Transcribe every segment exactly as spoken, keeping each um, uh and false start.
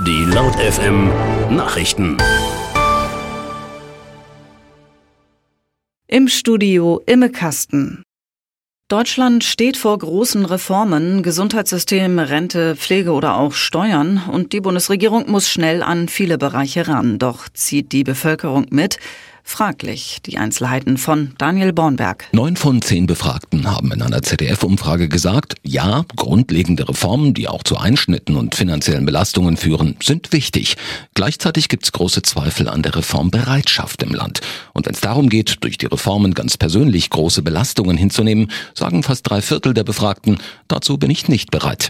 Die Laut F M Nachrichten. Im Studio Imme Kasten. Deutschland steht vor großen Reformen, Gesundheitssystem, Rente, Pflege oder auch Steuern. Und die Bundesregierung muss schnell an viele Bereiche ran. Doch zieht die Bevölkerung mit? Fraglich. Die Einzelheiten von Daniel Bornberg. Neun von zehn Befragten haben in einer Z D F-Umfrage gesagt, ja, grundlegende Reformen, die auch zu Einschnitten und finanziellen Belastungen führen, sind wichtig. Gleichzeitig gibt es große Zweifel an der Reformbereitschaft im Land. Und wenn es darum geht, durch die Reformen ganz persönlich große Belastungen hinzunehmen, sagen fast drei Viertel der Befragten, dazu bin ich nicht bereit.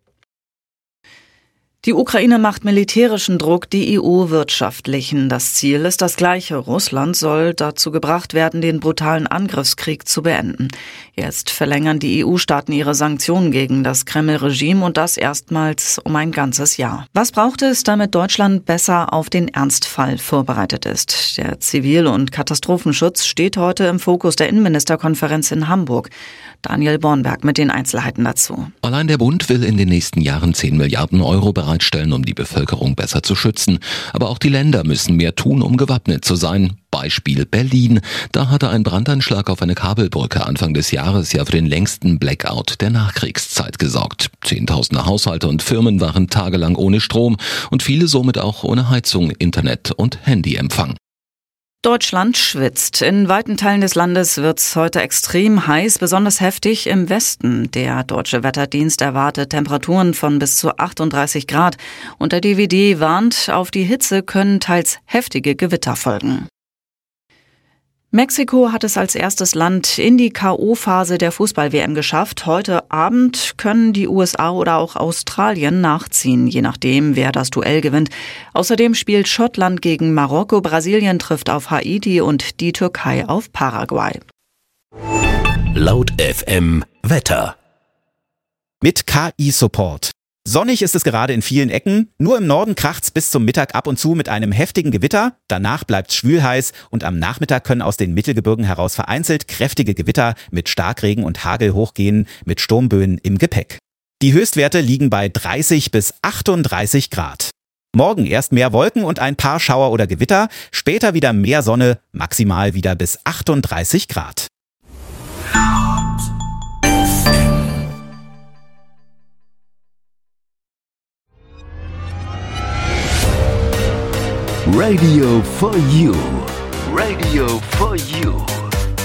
Die Ukraine macht militärischen Druck, die E U wirtschaftlichen. Das Ziel ist das gleiche. Russland soll dazu gebracht werden, den brutalen Angriffskrieg zu beenden. Jetzt verlängern die E U-Staaten ihre Sanktionen gegen das Kreml-Regime und das erstmals um ein ganzes Jahr. Was braucht es, damit Deutschland besser auf den Ernstfall vorbereitet ist? Der Zivil- und Katastrophenschutz steht heute im Fokus der Innenministerkonferenz in Hamburg. Daniel Bornberg mit den Einzelheiten dazu. Allein der Bund will in den nächsten Jahren zehn Milliarden Euro bereitstellen, um die Bevölkerung besser zu schützen. Aber auch die Länder müssen mehr tun, um gewappnet zu sein. Beispiel Berlin. Da hatte ein Brandanschlag auf eine Kabelbrücke Anfang des Jahres ja für den längsten Blackout der Nachkriegszeit gesorgt. Zehntausende Haushalte und Firmen waren tagelang ohne Strom und viele somit auch ohne Heizung, Internet und Handyempfang. Deutschland schwitzt. In weiten Teilen des Landes wird's heute extrem heiß, besonders heftig im Westen. Der Deutsche Wetterdienst erwartet Temperaturen von bis zu achtunddreißig Grad. Und der D W D warnt, auf die Hitze können teils heftige Gewitter folgen. Mexiko hat es als erstes Land in die K O-Phase der Fußball-W M geschafft. Heute Abend können die U S A oder auch Australien nachziehen, je nachdem, wer das Duell gewinnt. Außerdem spielt Schottland gegen Marokko, Brasilien trifft auf Haiti und die Türkei auf Paraguay. Laut F M Wetter. Mit K I-Support. Sonnig ist es gerade in vielen Ecken, nur im Norden kracht's bis zum Mittag ab und zu mit einem heftigen Gewitter, danach bleibt's schwülheiß und am Nachmittag können aus den Mittelgebirgen heraus vereinzelt kräftige Gewitter mit Starkregen und Hagel hochgehen, mit Sturmböen im Gepäck. Die Höchstwerte liegen bei dreißig bis achtunddreißig Grad. Morgen erst mehr Wolken und ein paar Schauer oder Gewitter, später wieder mehr Sonne, maximal wieder bis achtunddreißig Grad. Radio for You. Radio for You.